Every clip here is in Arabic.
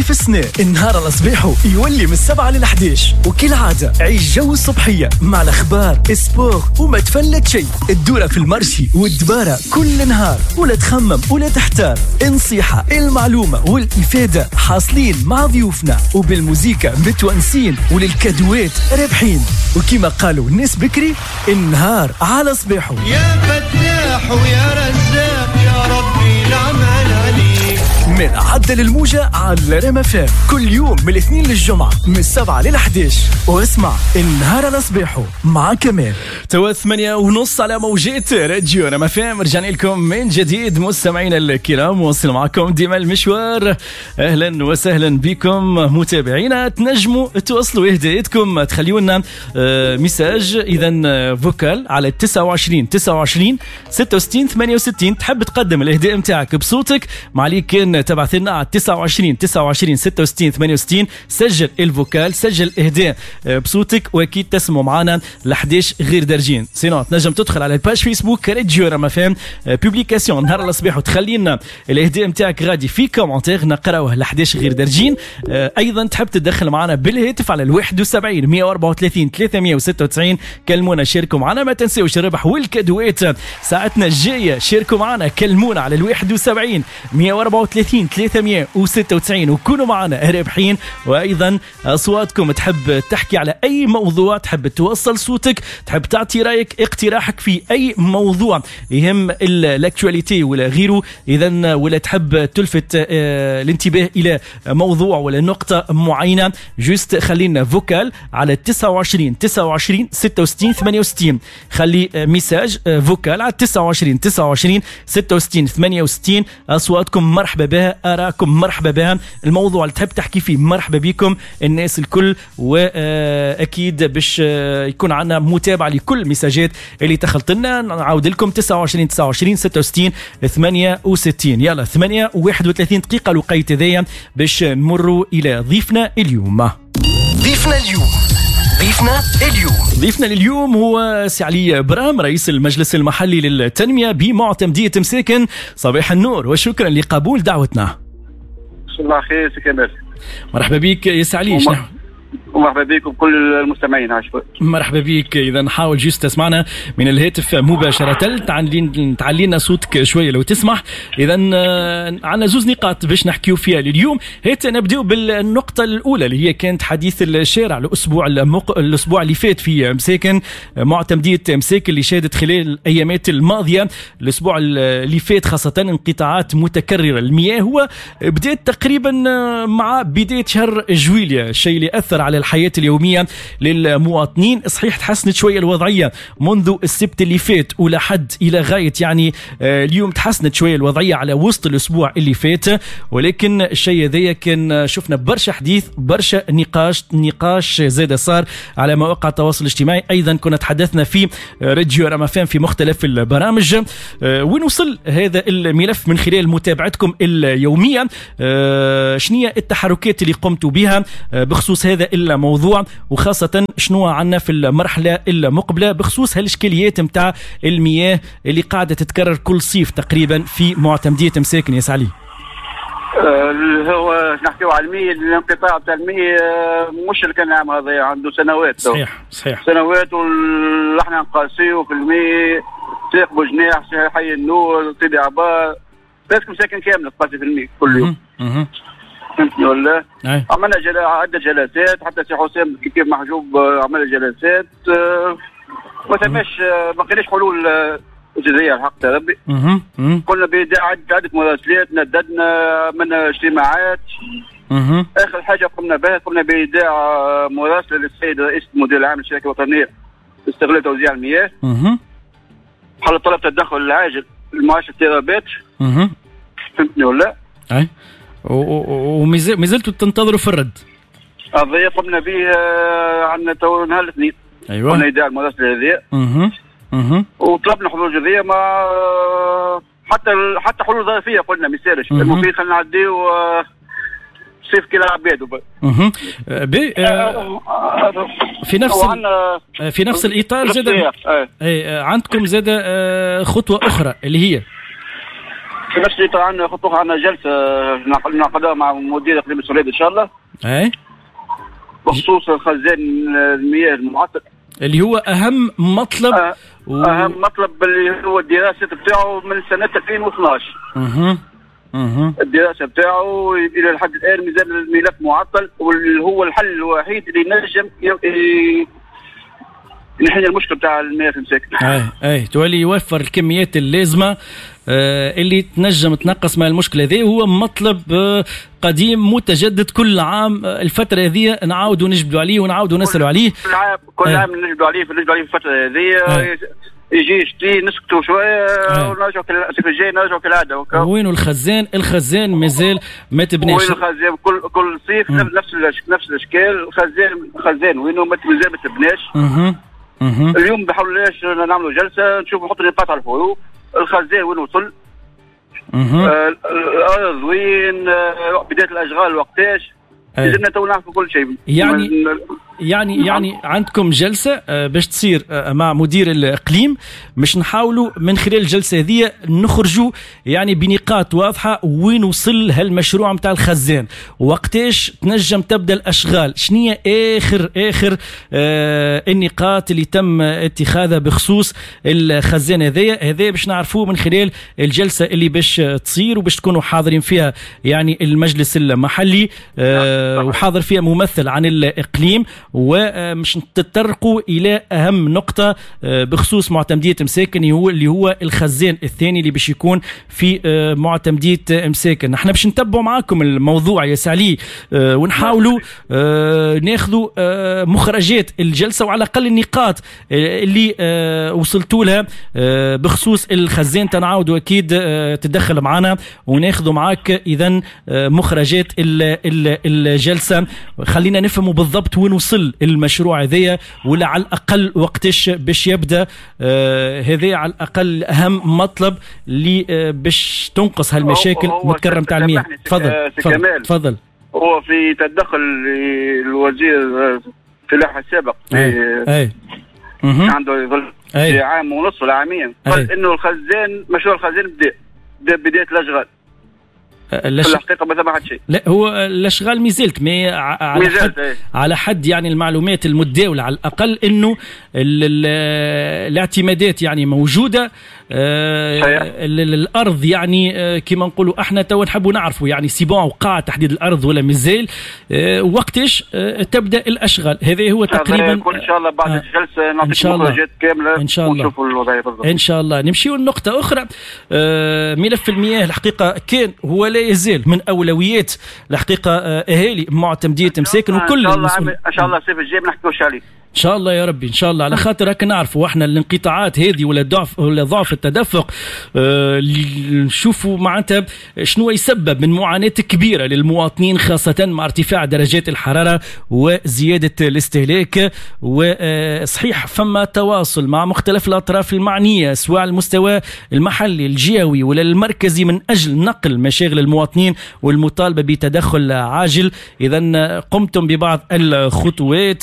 في السنة النهار الصبيح يولي من 7 ل 11. وكل عادة عيش جو الصبحية مع الأخبار سبور وما تفلت شيء. الدورة في المرشي والدبارة كل نهار، ولا تخمم ولا تحتار. النصيحة المعلومة والإفادة حاصلين مع ضيوفنا، وبالموزيكا متونسين وللكادوات رابحين. وكما قالوا الناس بكري النهار على صباحه. يا فتاح ويا رزاق يا ربي العمل عليك. من عدل الموجة على ريم اف ام كل يوم من الاثنين للجمعة من 7 ل 11. واسمع النهار على صباحه مع كمال. توا 8:30 على موجات راديو ريم اف ام. رجعنا لكم من جديد مستمعينا الكرام، واصل معكم ديما المشوار. اهلا وسهلا بكم متابعينا. تنجموا توصلوا اهداءاتكم، تخليوا لنا ميساج اذا فوكال على 29 66 68. تحب تقدم الاهداء نتاعك بصوتك، ما عليك كان تبعث لنا على 29 66 68. سجل الفوكال، سجل اهداء بصوتك، واكيد تسمعوا معنا ل 11 غير درجين. سينو تنجم تدخل على الباج فيسبوك راديو ريم اف ام بوبليكاسيون نهار الصباح وتخلي لنا الاهداء نتاعك غادي في كومنتير نقراوه ل 11 غير درجين. ايضا تحب تدخل معنا بالهاتف على 71 134 396. كلمونا شاركوا معنا، ما تنسوش الربح والكادوات ساعتنا الجايه. شاركوا معنا، كلمونا على 71 134 396 وكونوا معنا رابحين. وايضا اصواتكم تحب تحكي على اي موضوع، تحب توصل صوتك، تحب تعطي رايك اقتراحك في اي موضوع يهم الاكtuality ولا غيره، اذا ولا تحب تلفت الانتباه الى موضوع ولا نقطه معينه، جوست خلينا فوكال على 29 66 68. خلي ميساج فوكال على 29 66 68. اصواتكم مرحبا بها، آراءكم مرحبا بها، الموضوع اللي تحب تحكي فيه مرحبا بكم الناس الكل. وأكيد باش يكون عنا متابعة لكل مساجات اللي دخلت لنا. نعاود لكم 29 66 68. يلا 8:31 دقيقة الوقيت هذايا باش نمروا إلى ضيفنا اليوم. ضيفنا اليوم هو سي علي برام، رئيس المجلس المحلي للتنمية بمعتمدية مساكن. صباح النور وشكرا لقبول دعوتنا. الله خير سي كمال. مرحبا بك يا سي علي. ومرحبا بكم كل المستمعين. عاشوا مرحبا بك. اذا نحاول جيست تسمعنا من الهاتف مباشره، تعلي لنا صوتك شويه لو تسمح. اذا عندنا زوز نقاط باش نحكيو فيها اليوم. هيت نبداو بالنقطه الاولى اللي هي كانت حديث الشارع الاسبوع اللي فات في مساكن، معتمديه مساكن اللي شهدت خلال الايامات الماضيه الاسبوع اللي فات خاصه انقطاعات متكرره المياه. هو بدات تقريبا مع بدايه شهر جويليا، الشيء اللي اثر على الحياة اليومية للمواطنين. صحيح تحسنت شوية الوضعية منذ السبت اللي فات ولحد إلى غاية يعني اليوم تحسنت شوية الوضعية على وسط الأسبوع اللي فات، ولكن الشيء ذي كان شفنا برشا حديث، برشا نقاش زاد صار على مواقع التواصل الاجتماعي. أيضا كنا تحدثنا في راديو ريم اف ام في مختلف البرامج. ونوصل هذا الملف من خلال متابعتكم اليومية. شنية التحركات اللي قمتوا بها بخصوص هذا الموضوع، وخاصة شنو عنا في المرحلة المقبلة بخصوص هالإشكاليات متاع المياه اللي قاعدة تتكرر كل صيف تقريبا في معتمدية مساكن يا سعلي؟ هو نحكيو على المياه، الانقطاع تاع المياه مش اللي كان العام هذا، عنده سنوات. صحيح سنوات، ونحن نقاسيو في المياه ساق بوجناح، حي النور، طيدي عبار، بس مساكن كاملة تقاسي في المياه كل يوم. فهمتني ولا؟ عملنا عدة جلسات، حتى سي حسام كيف محجوب عملنا جلسات، ما ثماش ما لقيناش حلول جذرية الحق يا ربي. قلنا بعدة مراسلات، نددنا من اجتماعات. اخر حاجة قمنا بإيداع مراسلة للسيد رئيس المدير العام للشركة الوطنية لاستغلال توزيع المياه حول طلب التدخل العاجل لمعاش الاضطرابات. فهمتني ولا؟ اي وما زلتوا تنتظروا في الرد؟ قضية قمنا به عندنا تو نهار الاثنين. ايوه قلنا إيداع المراسلة هذه. وطلبنا حلول جذرية، ما حتى حلول ظرفية قلنا مثالش. المفيد خلينا نعديو صيف كلا عباد. في نفس الإطار زاد عندكم زاد خطوة أخرى اللي هي في نفس اللي طبعا خطوها عنا جلسه نعقدها مع مدير اقليم السويد ان شاء الله. اي بخصوص خزان المياه المعطل اللي هو اهم مطلب. اهم مطلب اللي هو الدراسه بتاعه من سنه 2012. الدراسه بتاعه الى الحد الان مازال الملف معطل، واللي هو الحل الوحيد اللي ينجم نحل المشكله بتاع المياه في مساكن. اي تولي يوفر الكميات اللازمه اللي تنجم تنقص من المشكله هذه. هو مطلب قديم متجدد كل عام. الفتره هذه نعاودوا نجبدوا عليه ونعاودوا نسالوا عليه كل عام نجبدوا عليه في الفتره هذه. يجي يشتي نسكتوا شويه ونرجعوا الصيف الجاي نرجعوا كالعاده. وينو الخزان مازال ما تبناش. وين الخزان كل صيف نفس الاشكال. خزان وينو مازال ما تبناش. اليوم بحاول ليش نعملوا جلسه نشوف نحط نقاط على الحروف. الخزان وين وصل، الارض وين، بدايه الاشغال وقتاش، لازمنا تو نعرفوا كل شيء. يعني عندكم جلسه باش تصير مع مدير الاقليم، باش نحاولوا من خلال الجلسه هذه نخرجوا يعني بنقاط واضحه وين وصل هالمشروع نتاع الخزان، وقتاش تنجم تبدا الاشغال، شنية اخر النقاط اللي تم اتخاذها بخصوص الخزان هذا باش نعرفوه من خلال الجلسه اللي باش تصير وباش تكونوا حاضرين فيها يعني المجلس المحلي وحاضر فيها ممثل عن الاقليم، ومش تتطرقوا الى اهم نقطه بخصوص معتمديه مساكن اللي هو الخزان الثاني اللي باش يكون في معتمديه مساكن. احنا باش نتبعوا معاكم الموضوع يا سعلي ونحاولوا ناخذوا مخرجات الجلسه وعلى الاقل النقاط اللي وصلتوا لها بخصوص الخزان. تنعاودوا اكيد تدخل معنا وناخذوا معاك اذا مخرجات الجلسه. خلينا نفهموا بالضبط وين وصل المشروع هذايا، ولا على الاقل وقتاش باش يبدا. هذا على الاقل اهم مطلب اللي باش تنقص هالمشاكل متكرر نتاع المياه. تفضل. هو في تدخل الوزير فلاح السابق عنده يظل في عام ونص ولا عامين، قال انه الخزان مشروع الخزان بدايه الاشغال. في الحقيقه ما ثم حد شيء. لا هو الاشغال مازالت على حد يعني المعلومات المتداوله على الاقل انه الاعتمادات يعني موجوده. الارض يعني كما نقولوا احنا تو نحبوا نعرفوا يعني سيبون وقع تحديد الارض ولا مازال، وقتاش تبدا الاشغال. هذا هو تقريبا ان شاء الله بعد الجلسه نعطيكم مخرجات كامله ان شاء الله ونشوفوا الوضعيه بالضبط ان شاء الله. نمشيو لنقطه اخرى. ملف المياه الحقيقه كان هو لا يزال من اولويات الحقيقه اهالي معتمديه مساكن وكل ان شاء الله الصيف الجاي ما نحكيوش عليه ان شاء الله يا ربي ان شاء الله. على خاطر هكا نعرفوا احنا الانقطاعات هذه ولا ضعف التدفق نشوفوا معناتها شنو يسبب من معاناه كبيره للمواطنين، خاصه مع ارتفاع درجات الحراره وزياده الاستهلاك. وصحيح فما تواصل مع مختلف الاطراف المعنيه سواء على المستوى المحلي الجهوي ولا المركزي من اجل نقل مشاغل المواطنين والمطالبه بتدخل عاجل. اذا قمتم ببعض الخطوات،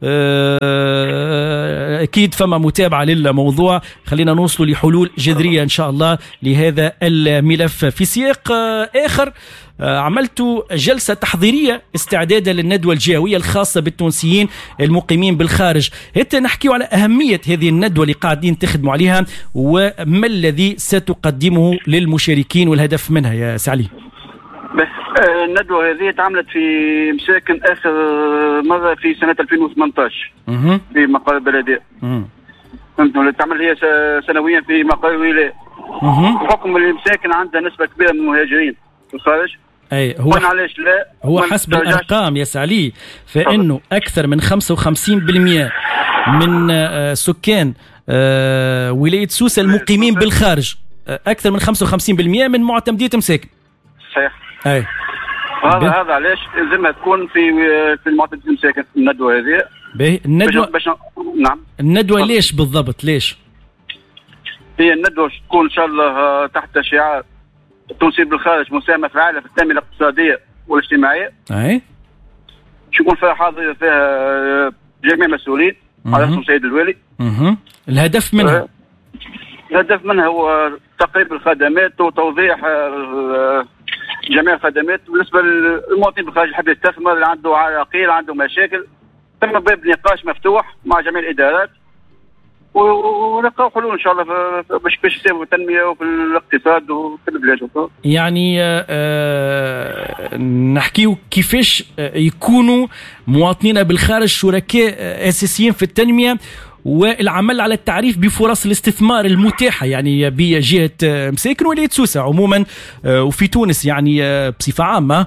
أكيد فما متابعة للموضوع. خلينا نوصل لحلول جذرية إن شاء الله لهذا الملف. في سياق آخر عملت جلسة تحضيرية استعدادا للندوة الجهوية الخاصة بالتونسيين المقيمين بالخارج. حتى نحكي على أهمية هذه الندوة اللي قاعدين تخدموا عليها وما الذي ستقدمه للمشاركين والهدف منها يا سعلي. بس الندوة هذه تعملت في مساكن آخر مرة في سنة 2018 في مقر البلدية. تعمل هي سنويا في مقر الولاية. بحكم المساكن عندها نسبة كبيرة من المهاجرين في الخارج. أي علاش لا؟ هو حسب الأرقام يا سعلي فإنه أكثر من 55% من سكان ولاية سوسة المقيمين بالخارج، أكثر من 55% من معتمدية مساكن. صحيح. أي هذا علاش لازمها تكون في المعتمدية مساكن الندوة هذه. الندوة نعم. الندوة ليش بالضبط ليش؟ هي الندوة تكون إن شاء الله تحت شعار التونسي بالخارج مساهمة فعالة في التنمية الاقتصادية والاجتماعية. أي. يكون فيها حاضر فيها جميع المسؤولين على رأسهم سيد الوالي. الهدف منها؟ الهدف منها هو تقريب الخدمات وتوضيح جميع الخدمات. بالنسبه للمواطنين بالخارج يحب يستثمر، اللي عنده عراقيل عنده مشاكل، ثم باب نقاش مفتوح مع جميع الادارات ونلقاو حلول ان شاء الله باش يساهموا في التنميه وفي الاقتصاد وفي البلاد. يعني نحكيو كيفاش يكونوا مواطنين بالخارج شركاء اساسيين في التنميه والعمل على التعريف بفرص الاستثمار المتاحة يعني بجهة مساكن ولاية سوسة عموما وفي تونس يعني بصفة عامة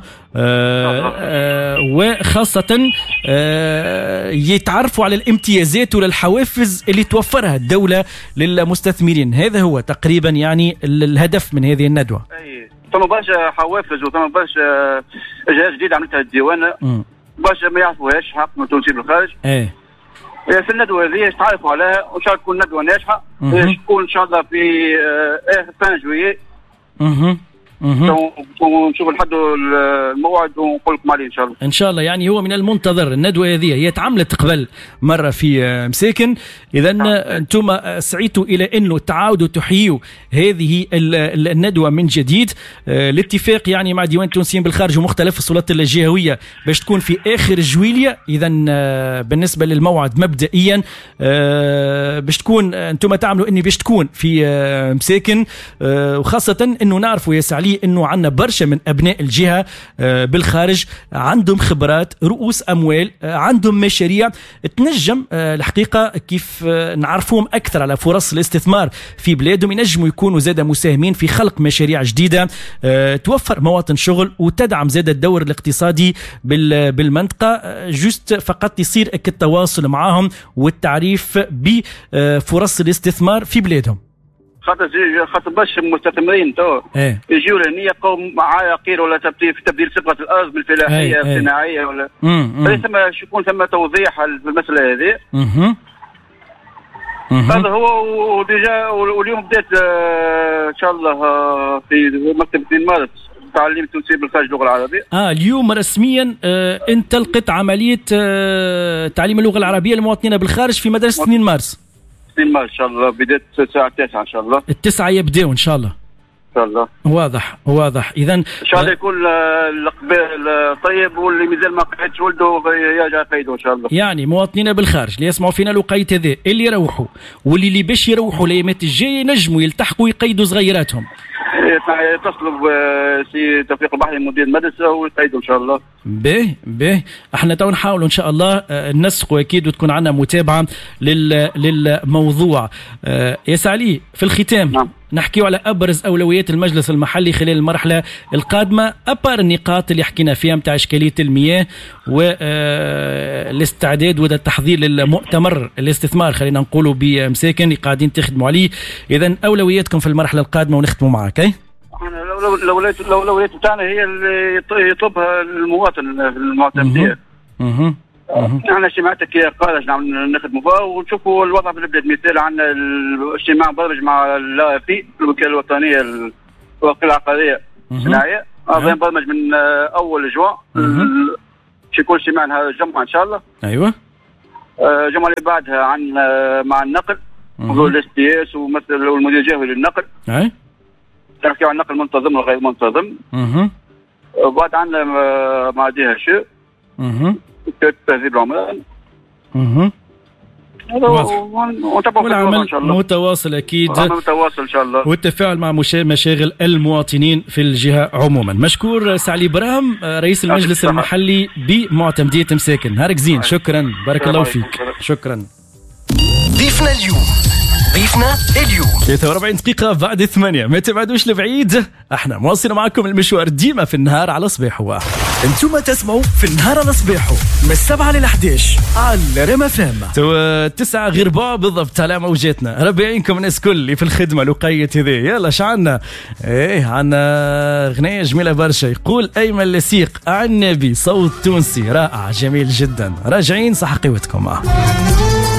وخاصة يتعرفوا على الامتيازات والحوافز اللي توفرها الدولة للمستثمرين. هذا هو تقريبا يعني الهدف من هذه الندوة. ثم برشا حوافز وثم برشا اجهزة جديدة عملتها الديوانة برشا ما يعرفوهاش حق من التونسيين بالخارج. في الندوة هذه تعرفوا عليها وإن شاء الله تكون ندوة ناجحة. تكون إن شاء الله في آخر سنة جوية. ونشوف لحد الموعد ونقول لكم عليه ان شاء الله. ان شاء الله يعني هو من المنتظر الندوه هذه، هي تعملت قبل مره في مساكن، اذا انتم سعيتوا الى انه تعاودوا تحيوا هذه الندوه من جديد. الاتفاق يعني مع ديوان التونسيين بالخارج ومختلف السلطات الجهويه باش تكون في اخر جويلية. اذا بالنسبه للموعد مبدئيا باش تكون انتم تعملوا اني باش تكون في مساكن، وخاصه انه نعرفوا يا سعلي انه عندنا برشا من ابناء الجهه بالخارج عندهم خبرات، رؤوس اموال، عندهم مشاريع تنجم الحقيقه كيف نعرفوهم اكثر على فرص الاستثمار في بلادهم، ينجموا يكونوا زاده مساهمين في خلق مشاريع جديده توفر مواطن شغل وتدعم زاده الدور الاقتصادي بالمنطقه. جوست فقط يصير التواصل معهم والتعريف بفرص الاستثمار في بلادهم. خاطر باش المستثمرين تو يجيو لهنا يلقاو عراقيل ولا تبديل صفقه الارض بالفلاحيه الصناعيه ولا ثم يكون ثم توضيح في المساله هذه. هذا هو وديجا واليوم بدات ان شاء الله في مكتب 2 مارس تعليم التونسيين بالخارج اللغه العربيه. اليوم رسميا انطلقت عمليه تعليم اللغه العربيه للمواطنين بالخارج في مدرسه 2 مارس. 2 مارس ان شاء الله بدايه الساعه 9 ان شاء الله. 9 يبداو ان شاء الله. ان شاء الله. واضح. اذا ان شاء الله يكون الاقبال طيب، واللي مازال ما قعدش ولده يرجع قيده ان شاء الله. يعني مواطنين بالخارج اللي يسمعوا فينا الوقيت هذا اللي يروحوا واللي باش يروحوا الايامات الجايه ينجموا يلتحقوا يقيدوا صغيراتهم. يتصلوا بسي توفيق البحري مدير المدرسه ويقيدوا ان شاء الله. باهي احنا تو نحاولوا ان شاء الله ننسقوا اكيد وتكون عندنا متابعه للموضوع. يا سعلي في الختام نحكيوا على ابرز اولويات المجلس المحلي خلال المرحله القادمه، ابار النقاط اللي حكينا فيها نتاع اشكاليه المياه والاستعداد والتحضير للمؤتمر الاستثمار خلينا نقولوا بمساكن اللي قاعدين تخدموا عليه. اذا اولوياتكم في المرحله القادمه ونختموا معك. الاولويات بتاعنا هي اللي يطلبها المواطن. احنا اجتماعاتك يا قادة نخدموا فيها ونشوفوا الوضع في البلاد. مثال عندنا الاجتماع برمج مع الوكالة الوطنية الوكالة العقارية الصناعية، هذا برمج من اول جوان. باش يكون اجتماع نهار الجمعة ان شاء الله. ايوه. الجمعة اللي بعدها عن مع النقل الاس تي اس ومثل والمدير الجهوي للنقل. نحكي عن النقل المنتظم والغير منتظم. وبعد عندنا مع جهة شو تهذيب العمال. والعمل متواصل اكيد، متواصل ان شاء الله، والتفاعل مع مشاغل المواطنين في الجهه عموما. مشكور سعلي براهم رئيس المجلس المحلي بمعتمديه مساكن. نهارك زين. شكرا بارك الله فيك. شكرا. ضيفنا اليوم 43 دقيقة بعد 8. ما تبعدوش لبعيد، احنا مواصلين معكم المشوار ديما في النهار على صباحو. انتم تسمعوا في النهار على صباحو من 7 ل 11 على ريم اف ام. 9 غير ربع بالضبط على موجاتنا. ربي يعينكم الناس كل اللي في الخدمة لقيت هذه. يلا شعنا عنا غنية جميلة برشا، يقول أيمن لسيق عن النبي، صوت تونسي رائع جميل جدا. راجعين صح قوتكم.